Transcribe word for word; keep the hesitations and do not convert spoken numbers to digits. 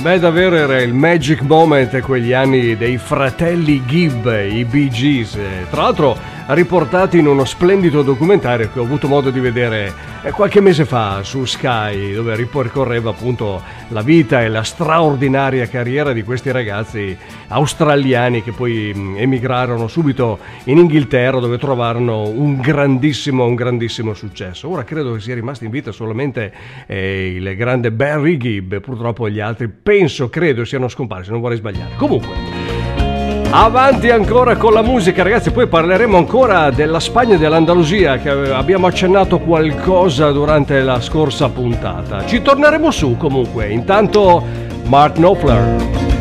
Beh, davvero era il magic moment, quegli anni dei fratelli Gibb, i Bee Gees. Tra l'altro riportati in uno splendido documentario che ho avuto modo di vedere qualche mese fa su Sky, dove ripercorreva appunto la vita e la straordinaria carriera di questi ragazzi australiani che poi emigrarono subito in Inghilterra, dove trovarono un grandissimo, un grandissimo successo. Ora credo che sia rimasto in vita solamente eh, il grande Barry Gibb, purtroppo gli altri penso, credo siano scomparsi, non vorrei sbagliare. Comunque, avanti ancora con la musica, ragazzi, poi parleremo ancora della Spagna e dell'Andalusia, che abbiamo accennato qualcosa durante la scorsa puntata. Ci torneremo su comunque. Intanto Mark Knopfler.